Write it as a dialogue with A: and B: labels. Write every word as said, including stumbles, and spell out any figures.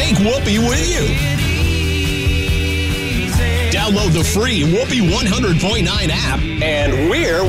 A: Take Whoopi with you. Download the free Whoopi one hundred point nine app, and we're